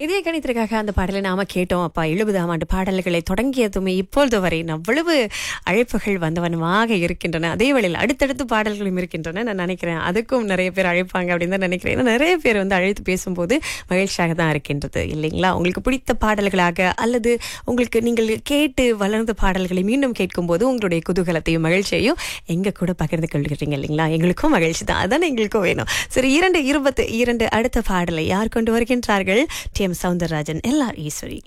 இதே கணித்திற்காக அந்த பாடலை நாம கேட்டோம். அப்பா 70ஆம் ஆண்டு பாடல்களை தொடங்கியதுமே இப்பொழுது வரை அவ்வளவு அழைப்புகள் வந்தவனமாக இருக்கின்றன. அதே வேளையில் அடுத்தடுத்து பாடல்களும் இருக்கின்றன. நான் நினைக்கிறேன் அதுக்கும் நிறைய பேர் அழைப்பாங்க அப்படின்னு தான் நினைக்கிறேன். ஏன்னா நிறைய பேர் அழைத்து பேசும்போது மகிழ்ச்சியாக தான் இருக்கின்றது இல்லைங்களா? உங்களுக்கு பிடித்த பாடல்களாக அல்லது உங்களுக்கு நீங்கள் கேட்டு வளர்ந்த பாடல்களை மீண்டும் கேட்கும்போது உங்களுடைய குதூகலத்தையும் மகிழ்ச்சியையும் எங்க கூட பகிர்ந்து கொள்கிறீங்க இல்லைங்களா? எங்களுக்கும் மகிழ்ச்சி தான், அதான் எங்களுக்கும் வேணும். சரி, 2:22 அடுத்த பாடலை யார் கொண்டு வருகின்றார்கள்? டி.எம். சௌந்தரராஜன், எல்.ஆர். ஈஸ்வரி.